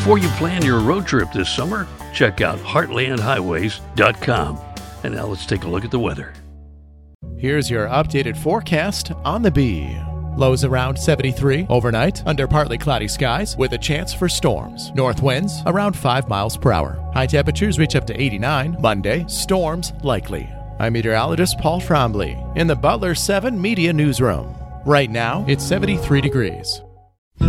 Before you plan your road trip this summer, check out heartlandhighways.com. And now let's take a look at the weather. Here's your updated forecast on the Bee. Lows around 73 overnight under partly cloudy skies with a chance for storms. North winds around 5 miles per hour. High temperatures reach up to 89. Monday, storms likely. I'm meteorologist Paul Trombley in the Butler 7 Media Newsroom. Right now, it's 73 degrees.